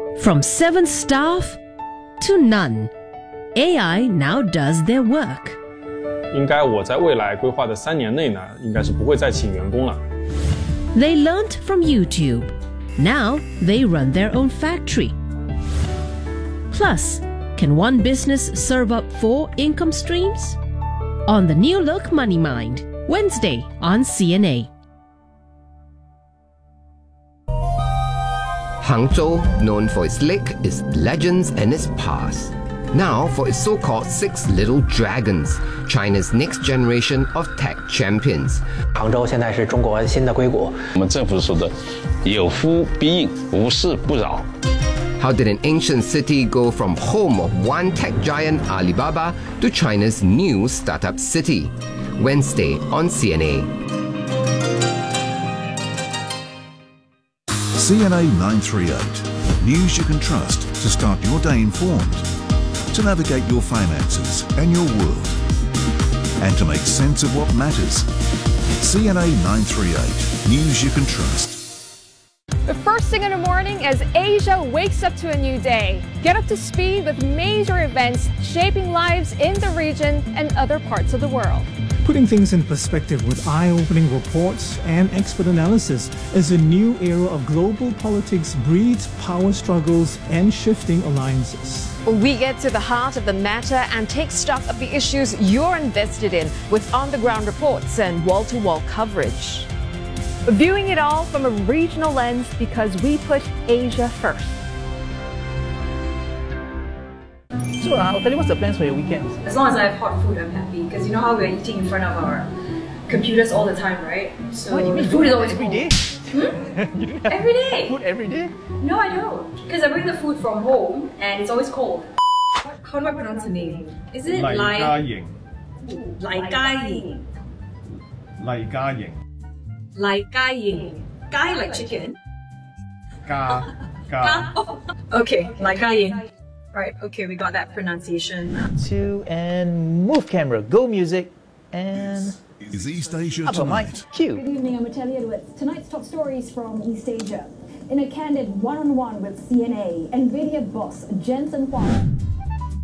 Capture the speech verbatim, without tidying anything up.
From seven staff to none, A I now does their work. 应该我在未来规划的三年内呢，应该是不会再请员工了。 They learnt from YouTube. Now they run their own factory. Plus, can one business serve up four income streams? On the New Look Money Mind, Wednesday on C N A. Hangzhou, known for its lake, its legends and its past. Now for its so-called six little dragons, China's next generation of tech champions. 杭州现在是中国新的硅谷。 我们政府说的有夫必应，无事不扰。 How did an ancient city go from home of one tech giant Alibaba to China's new startup city? Wednesday on C N A. C N A nine thirty-eight. News you can trust to start your day informed, to navigate your finances and your world, and to make sense of what matters. C N A nine thirty-eight. News you can trust. The first thing in the morning as Asia wakes up to a new day. Get up to speed with major events shaping lives in the region and other parts of the world. Putting things in perspective with eye-opening reports and expert analysis as a new era of global politics breeds power struggles and shifting alliances. We get to the heart of the matter and take stock of the issues you're invested in with on-the-ground reports and wall-to-wall coverage. Viewing it all from a regional lens because we put Asia first. So, uh, Ophelia, what's the plans for your weekends? As long as I have hot food, I'm happy. Because you know how we're eating in front of our computers all the time, right? So what, you mean food is always every cold. day? Hmm? You don't have every day. Food every day? No, I don't. Because I bring the food from home and it's always cold. How do I pronounce the name? Is it Lai? Lai Ka-ying. Lai Ka-ying. Lai Ka-ying. Lai Ka-ying. Gai like chicken. Ka. Ka. Oh. Okay, Lai Ka-ying. Right, okay, we got that pronunciation. Two and move camera, go music, and... Is East Asia Up a mic, tonight? cue. Good evening, I'm Natalie Edwards. Tonight's top stories from East Asia. In a candid one-on-one with C N A, NVIDIA boss Jensen Huang